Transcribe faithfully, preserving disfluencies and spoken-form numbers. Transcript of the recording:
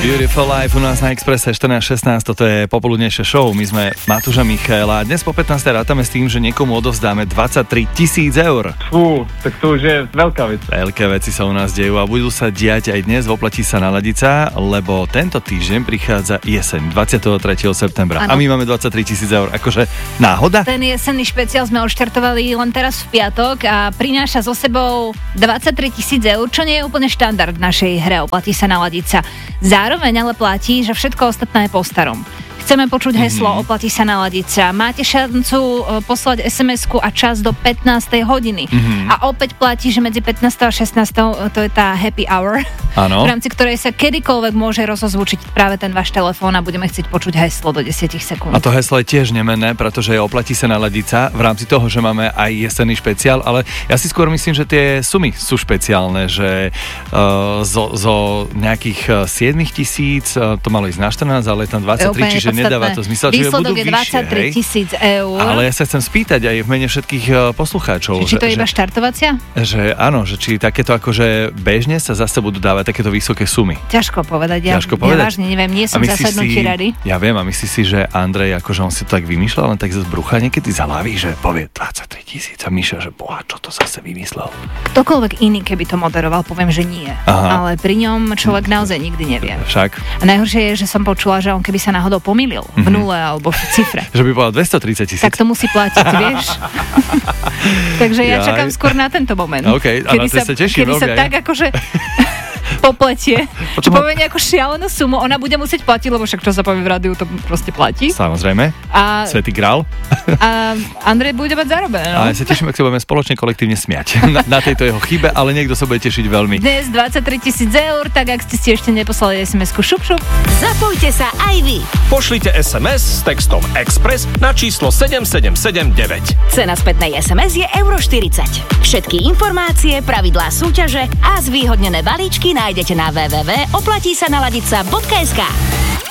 Beautiful Life u nás na Expresse štrnásť šestnásť, toto je popoludnejšie show. My sme Matúš a Michaela a dnes po pätnástej rátame s tým, že niekomu odovzdáme dvadsaťtri tisíc eur. Fú, tak to už je veľká vec. Veľké veci sa u nás dejú a budú sa diať aj dnes v Oplatí sa Naladica, lebo tento týždeň prichádza jeseň, dvadsiateho tretieho septembra. Ano. A my máme dvadsaťtri tisíc eur. Akože náhoda? Ten jesenný špeciál sme odštartovali len teraz v piatok a prináša so sebou dvadsaťtri tisíc eur, čo nie je úplne štandard v našej hre Oplatí sa Naladica. Zároveň ale platí, že všetko ostatné je po starom. Chceme počuť heslo mm-hmm. Oplatí sa naladiť sa. Máte šancu poslať es em esku a čas do pätnástej hodiny. Mm-hmm. A opäť platí, že medzi pätnástou a šestnástou to je tá happy hour, ano. V rámci ktorej sa kedykoľvek môže rozozvučiť práve ten váš telefón a budeme chcieť počuť heslo do desať sekúnd. A to heslo je tiež nemenné, pretože je Oplatí sa naladiť sa v rámci toho, že máme aj jesenný špeciál, ale ja si skôr myslím, že tie sumy sú špeciálne, že uh, zo, zo nejakých sedem tisíc uh, to malo ísť na štrnásť, ale je tam dvadsaťtri, čiže nedáva to zmysel, že budú vyššie. Výsledok je dvadsaťtri tisíc eur. Ale ja sa chcem spýtať aj v mene všetkých poslucháčov. Či, či to je že, iba štartovacia? Že áno, že či takéto akože bežne sa zase budú dávať takéto vysoké sumy. Ťažko povedať, ja, Ťažko povedať. ja vážne neviem, nie som zasadnutí rady. Ja viem a myslíš si, že Andrej, akože on si to tak vymýšľal, len tak z brucha niekedy z hlavy, že povie dvadsaťtri tisíc a Miša, že boha, čo to zase vymyslel. Ktokoľvek iný, keby to moderoval, poviem, že nie. Aha. Ale pri ňom človek naozaj nikdy nevie. Však. A najhoršie je, že som počula, že on keby sa náhodou pomýlil v nule alebo v cifre. Že by povedal dvestotridsať tisíc. Tak to musí platiť, vieš? Takže ja Jaj. čakám skôr na tento moment. Okay, kedy sa, sa, teším, kedy sa tak akože popletie, čo povie nejakú šialenú sumu, ona bude musieť platiť, lebo však čo sa povie v rádiu, to proste platí. Samozrejme. A, Svätý grál. A Andrej bude mať zarobené, no? A ja sa teším, ak sa budeme spoločne kolektívne smiať na, na tejto jeho chybe, ale niekto sa bude tešiť veľmi. Dnes dvadsaťtri tisíc eur, tak ak ste si ešte neposlali es em esku šup šup. Zapojte sa aj vy. Pošlite es em es s textom Express na číslo sedem sedem sedem deväť. Cena spätnej es em es je euro štyridsať. Všetky informácie, pravidlá súťaže a zvýhodnené balíčky nájdete na w w w bodka oplatí sa naladiť sa bodka es ká.